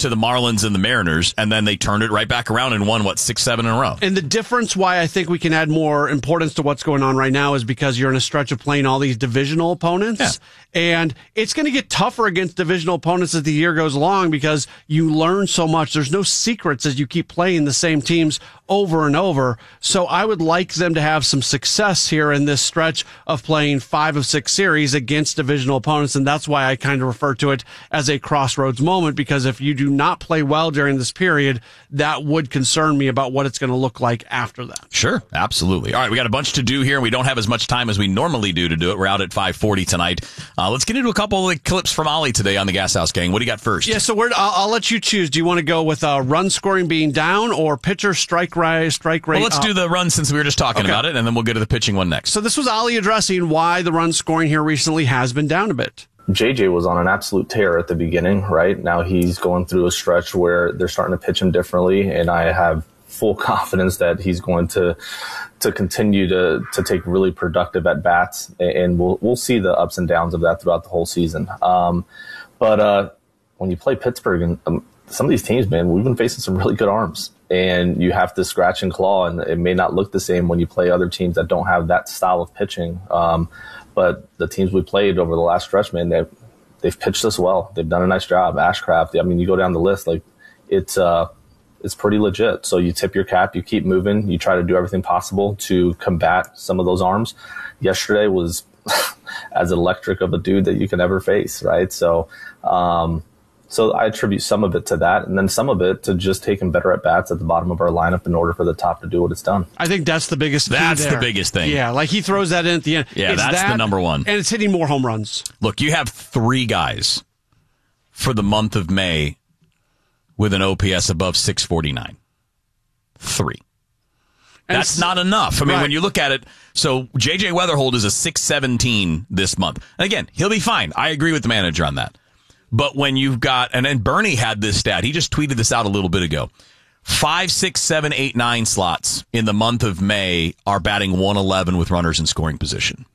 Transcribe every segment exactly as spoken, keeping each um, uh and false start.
to the Marlins and the Mariners, and then they turned it right back around and won, what, six, seven in a row. And the difference why I think we can add more importance to what's going on right now is because you're in a stretch of playing all these divisional opponents. Yeah. And it's going to get tougher against divisional opponents as the year goes along because you learn so much. There's no secrets as you keep playing the same teams over and over. So I would like them to have some success here in this stretch of playing five of six series against divisional opponents. And that's why I kind of refer to it as a crossroads moment, because if you do not play well during this period, that would concern me about what it's going to look like after that. Sure, absolutely. All right, we got a bunch to do here, and we don't have as much time as we normally do to do it. We're out at five forty tonight. Uh, let's get into a couple of the clips from Ollie today on the Gas House Gang. What do you got first? Yeah, so we're, I'll, I'll let you choose. Do you want to go with uh, run scoring being down or pitcher strike rate? Strike rate well, let's up? do the run since we were just talking Okay. about it, and then we'll get to the pitching one next. So this was Ollie addressing why the run scoring here recently has been down a bit. J J was on an absolute tear at the beginning, right? Now he's going through a stretch where they're starting to pitch him differently, and I have full confidence that he's going to to continue to to take really productive at bats, and we'll we'll see the ups and downs of that throughout the whole season. Um, but uh, when you play Pittsburgh and um, some of these teams, man, we've been facing some really good arms, and you have to scratch and claw, and it may not look the same when you play other teams that don't have that style of pitching. Um, but the teams we played over the last stretch, man, they've they've pitched us well. They've done a nice job. Ashcraft, I mean, you go down the list, like it's uh. it's pretty legit. So you tip your cap, you keep moving, you try to do everything possible to combat some of those arms. Yesterday was as electric of a dude that you can ever face, right? So, um, so I attribute some of it to that, and then some of it to just taking better at bats at the bottom of our lineup in order for the top to do what it's done. I think that's the biggest key That's there. the biggest thing. Yeah, like he throws that in at the end. Yeah, It's that's that, the number one. And it's hitting more home runs. Look, you have three guys for the month of May with an O P S above six forty-nine. Three. And That's not enough. I mean, right. when you look at it, so J J Weatherhold is a six seventeen this month. And again, he'll be fine. I agree with the manager on that. But when you've got, and then Bernie had this stat, he just tweeted this out a little bit ago. Five, six, seven, eight, nine slots in the month of May are batting one eleven with runners in scoring position.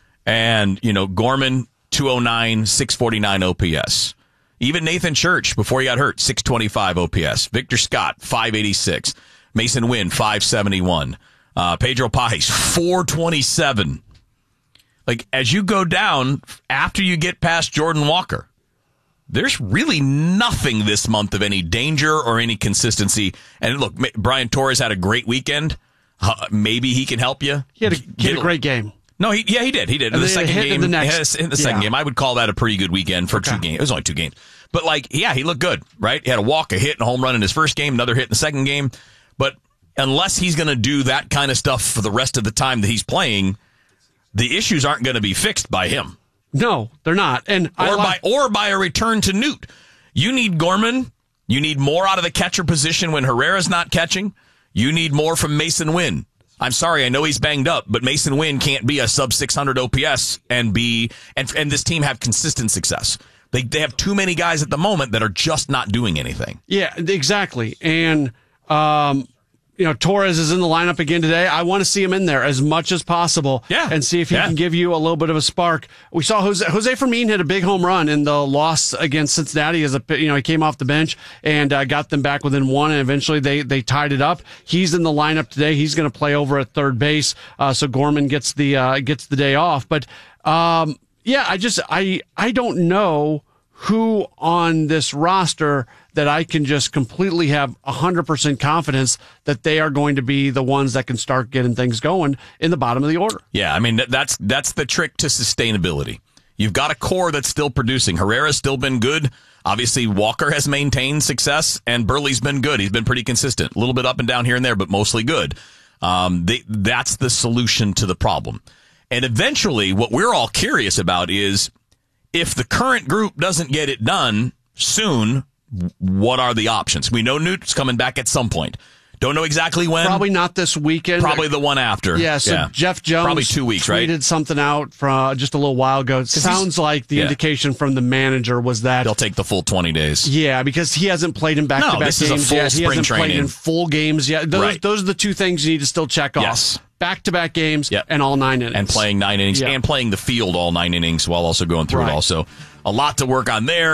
And, you know, Gorman, two oh nine, six forty-nine O P S. Even Nathan Church, before he got hurt, six twenty-five O P S. Victor Scott, five eighty-six. Mason Wynn, five seventy-one. Uh, Pedro Pais, four twenty-seven. Like, as you go down, after you get past Jordan Walker, there's really nothing this month of any danger or any consistency. And look, Brian Torres had a great weekend. Uh, maybe he can help you. He had a, he had a great game. No, he, yeah, he did. He did. In the second game, in the, next, yes, in the second yeah. game, I would call that a pretty good weekend for Okay. two games. It was only two games. But, like, yeah, he looked good, right? He had a walk, a hit, and a home run in his first game, another hit in the second game. But unless he's going to do that kind of stuff for the rest of the time that he's playing, the issues aren't going to be fixed by him. No, they're not. And Or I by or by a return to Newt. You need Gorman. You need more out of the catcher position when Herrera's not catching. You need more from Mason Wynn. I'm sorry, I know he's banged up, but Mason Wynn can't be a sub six hundred O P S and be and and this team have consistent success. They they have too many guys at the moment that are just not doing anything. Yeah, exactly. And um, you know, Torres is in the lineup again today. I want to see him in there as much as possible, yeah, and see if he yeah. can give you a little bit of a spark. We saw Jose Jose Fermin hit a big home run in the loss against Cincinnati. As a you know, he came off the bench and uh, got them back within one, and eventually they they tied it up. He's in the lineup today. He's going to play over at third base, uh, so Gorman gets the uh, gets the day off. But um, yeah, I just I I don't know who on this roster that I can just completely have one hundred percent confidence that they are going to be the ones that can start getting things going in the bottom of the order. Yeah, I mean, that's that's the trick to sustainability. You've got a core that's still producing. Herrera's still been good. Obviously, Walker has maintained success, and Burley's been good. He's been pretty consistent. A little bit up and down here and there, but mostly good. Um, they, that's the solution to the problem. And eventually, what we're all curious about is if the current group doesn't get it done soon, what are the options? We know Newt's coming back at some point. Don't know exactly when. Probably not this weekend. Probably the one after. Yeah, so yeah. Jeff Jones probably two weeks, tweeted right? something out from just a little while ago. It sounds like the yeah. indication from the manager was that they'll take the full twenty days. Yeah, because he hasn't played in back-to-back no, this games is a full yet. He spring hasn't training. played in full games yet. Those, right. those are the two things you need to still check off. Yes. Back-to-back games yep. and all nine innings. And playing nine innings yep. and playing the field all nine innings while also going through right. it also. A lot to work on there.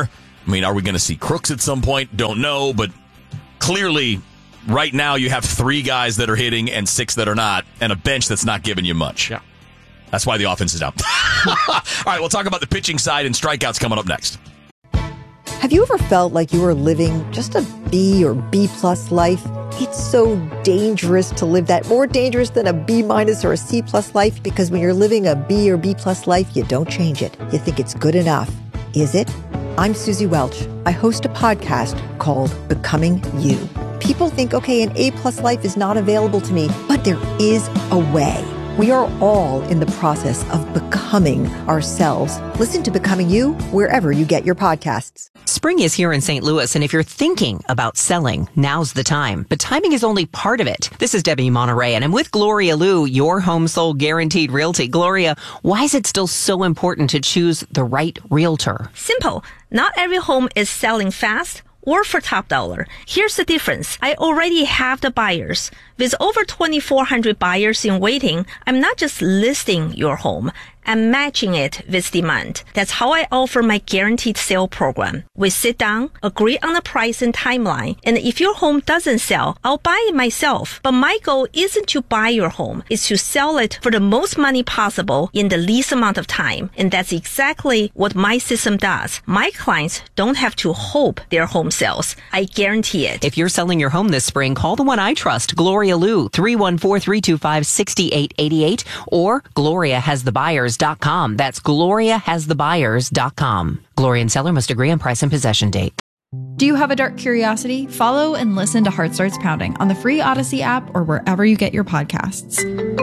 I mean, are we going to see Crooks at some point? Don't know, but clearly right now you have three guys that are hitting and six that are not, and a bench that's not giving you much. Yeah. That's why the offense is down. All right, we'll talk about the pitching side and strikeouts coming up next. Have you ever felt like you were living just a B or B plus life? It's so dangerous to live that, more dangerous than a B minus or a C plus life, because when you're living a B or B plus life, you don't change it. You think it's good enough. Is it? I'm Susie Welch. I host a podcast called Becoming You. People think, okay, an A plus life is not available to me, but there is a way. We are all in the process of becoming ourselves. Listen to Becoming You wherever you get your podcasts. Spring is here in Saint Louis, and if you're thinking about selling, now's the time. But timing is only part of it. This is Debbie Monterey, and I'm with Gloria Liu, your home sold guaranteed realty. Gloria, why is it still so important to choose the right realtor? Simple. Not every home is selling fast or for top dollar. Here's the difference. I already have the buyers. With over twenty-four hundred buyers in waiting, I'm not just listing your home. I'm matching it with demand. That's how I offer my guaranteed sale program. We sit down, agree on the price and timeline, and if your home doesn't sell, I'll buy it myself. But my goal isn't to buy your home. It's to sell it for the most money possible in the least amount of time. And that's exactly what my system does. My clients don't have to hope their home sells. I guarantee it. If you're selling your home this spring, call the one I trust, Gloria Liu, three one four, three two five, six eight eight eight, or gloria has the buyers dot com. That's gloria has the buyers dot com. Gloria and seller must agree on price and possession date. Do you have a dark curiosity? Follow and listen to Heart Starts Pounding on the free Odyssey app or wherever you get your podcasts.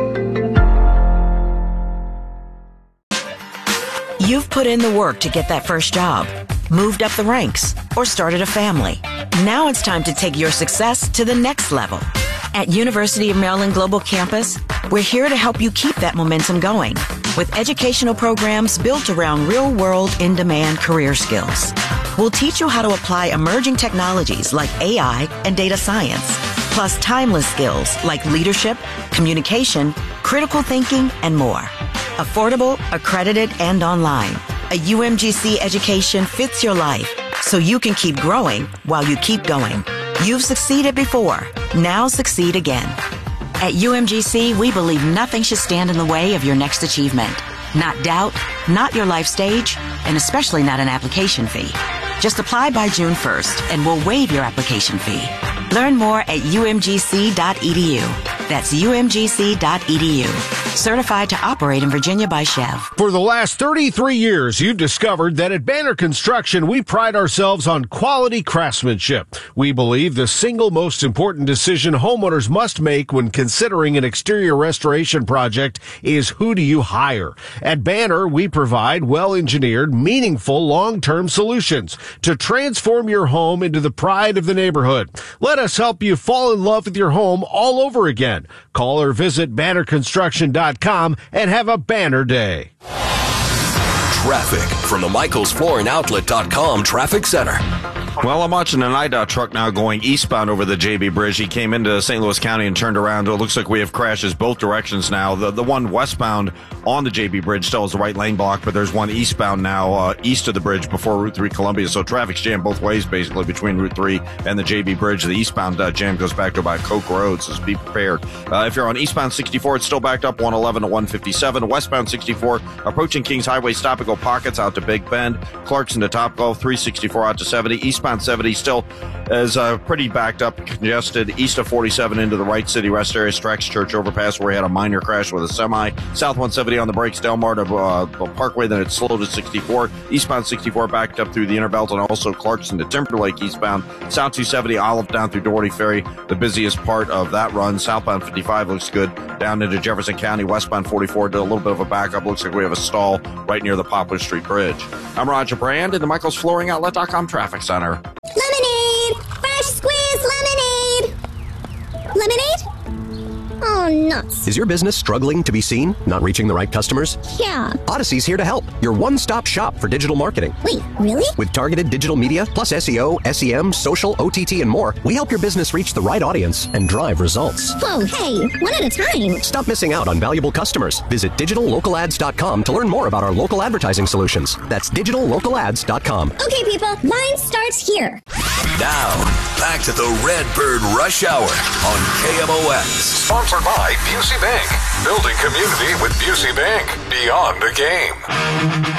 You've put in the work to get that first job, moved up the ranks, or started a family. Now it's time to take your success to the next level. At University of Maryland Global Campus, we're here to help you keep that momentum going with educational programs built around real-world, in-demand career skills. We'll teach you how to apply emerging technologies like A I and data science, plus timeless skills like leadership, communication, critical thinking, and more. Affordable, accredited, and online. A U M G C education fits your life so you can keep growing while you keep going. You've succeeded before. Now succeed again. At U M G C, we believe nothing should stand in the way of your next achievement. Not doubt, not your life stage, and especially not an application fee. Just apply by June first, and we'll waive your application fee. Learn more at U M G C dot E D U. That's U M G C dot E D U. Certified to operate in Virginia by Chev. For the last thirty-three years, you've discovered that at Banner Construction, we pride ourselves on quality craftsmanship. We believe the single most important decision homeowners must make when considering an exterior restoration project is who do you hire. At Banner, we provide well-engineered, meaningful, long-term solutions to transform your home into the pride of the neighborhood. Let us help you fall in love with your home all over again. Call or visit banner construction dot com and have a banner day. Traffic from the Michaels Flooring Outlet dot com Traffic Center. Well, I'm watching an I D O T truck now going eastbound over the J B Bridge. He came into Saint Louis County and turned around. It looks like we have crashes both directions now. The the one westbound on the J B Bridge still has the right lane block, but there's one eastbound now uh, east of the bridge before Route three Columbia. So traffic's jammed both ways, basically, between Route three and the J B Bridge. The eastbound uh, jam goes back to about Coke Road, so be prepared. Uh, if you're on eastbound sixty-four, it's still backed up one eleven to one fifty-seven. Westbound sixty-four, approaching Kings Highway, stop and go pockets out to Big Bend. Clarkson to Topgolf, three sixty-four out to seventy. Eastbound seventy still is uh, pretty backed up, congested east of forty-seven into the Wright City Rest Area, Strax Church overpass where he had a minor crash with a semi. South one seventy on the brakes, Delmar to uh, Parkway, then it's slowed to sixty-four. Eastbound sixty-four backed up through the Interbelt and also Clarkson to Timberlake eastbound. South two seventy, Olive down through Doherty Ferry, the busiest part of that run. Southbound fifty-five looks good down into Jefferson County. Westbound forty-four did a little bit of a backup. Looks like we have a stall right near the Poplar Street Bridge. I'm Roger Brand in the Michaels Flooring Outlet dot com Traffic Center. Lemonade! Fresh squeezed lemonade! Lemonade? Oh, all nuts. Is your business struggling to be seen? Not reaching the right customers? Yeah. Odyssey's here to help. Your one-stop shop for digital marketing. Wait, really? With targeted digital media, plus S E O, S E M, social, O T T, and more, we help your business reach the right audience and drive results. Whoa, hey, one at a time. Stop missing out on valuable customers. Visit digital local ads dot com to learn more about our local advertising solutions. That's digital local ads dot com. Okay, people, mine starts here. Now, back to the Redbird Rush Hour on K M O X. Sponsored by Busey Bank. Building community with Busey Bank. Beyond the game.